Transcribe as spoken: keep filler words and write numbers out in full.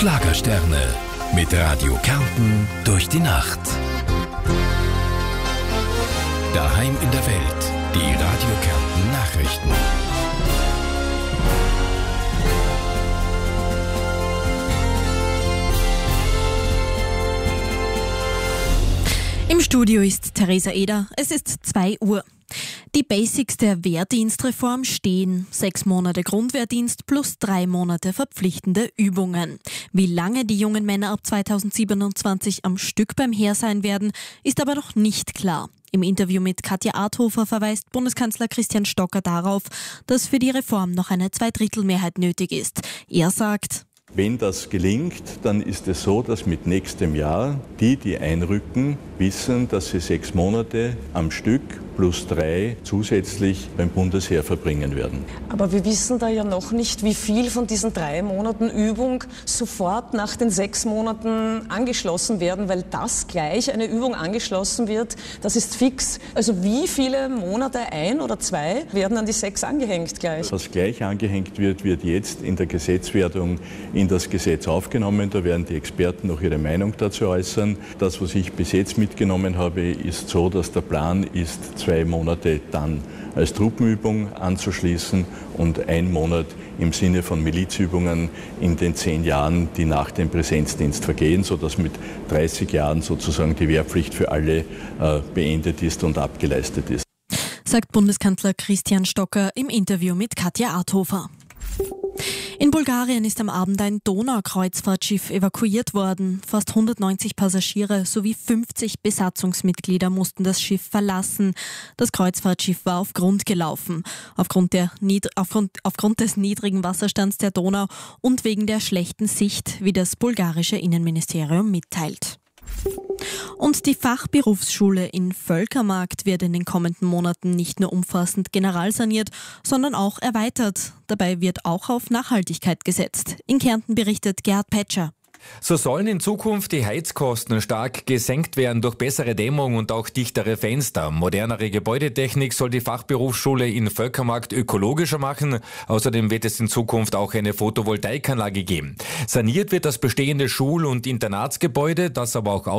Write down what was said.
Schlagersterne mit Radio Kärnten durch die Nacht. Daheim in der Welt, die Radio Kärnten Nachrichten. Im Studio ist Theresa Eder. Es ist zwei Uhr. Die Basics der Wehrdienstreform stehen. Sechs Monate Grundwehrdienst plus drei Monate verpflichtende Übungen. Wie lange die jungen Männer ab zweitausendsiebenundzwanzig am Stück beim Heer sein werden, ist aber noch nicht klar. Im Interview mit Katja Arthofer verweist Bundeskanzler Christian Stocker darauf, dass für die Reform noch eine Zweidrittelmehrheit nötig ist. Er sagt: Wenn das gelingt, dann ist es so, dass mit nächstem Jahr die, die einrücken, wissen, dass sie sechs Monate am Stück plus drei zusätzlich beim Bundesheer verbringen werden. Aber wir wissen da ja noch nicht, wie viel von diesen drei Monaten Übung sofort nach den sechs Monaten angeschlossen werden, weil das gleich eine Übung angeschlossen wird, das ist fix. Also wie viele Monate, ein oder zwei, werden an die sechs angehängt gleich? Was gleich angehängt wird, wird jetzt in der Gesetzwerdung in das Gesetz aufgenommen. Da werden die Experten noch ihre Meinung dazu äußern. Das, was ich bis jetzt mitgenommen habe, ist so, dass der Plan ist, zwei Monate dann als Truppenübung anzuschließen und ein Monat im Sinne von Milizübungen in den zehn Jahren, die nach dem Präsenzdienst vergehen, sodass mit dreißig Jahren sozusagen die Wehrpflicht für alle äh, beendet ist und abgeleistet ist. Sagt Bundeskanzler Christian Stocker im Interview mit Katja Arthofer. In Bulgarien ist am Abend ein Donaukreuzfahrtschiff evakuiert worden. Fast hundertneunzig Passagiere sowie fünfzig Besatzungsmitglieder mussten das Schiff verlassen. Das Kreuzfahrtschiff war auf Grund gelaufen. Aufgrund, der Nied- aufgrund, aufgrund des niedrigen Wasserstands der Donau und wegen der schlechten Sicht, wie das bulgarische Innenministerium mitteilt. Und die Fachberufsschule in Völkermarkt wird in den kommenden Monaten nicht nur umfassend generalsaniert, sondern auch erweitert. Dabei wird auch auf Nachhaltigkeit gesetzt. In Kärnten berichtet Gerhard Petscher. So sollen in Zukunft die Heizkosten stark gesenkt werden durch bessere Dämmung und auch dichtere Fenster. Modernere Gebäudetechnik soll die Fachberufsschule in Völkermarkt ökologischer machen. Außerdem wird es in Zukunft auch eine Photovoltaikanlage geben. Saniert wird das bestehende Schul- und Internatsgebäude, das aber auch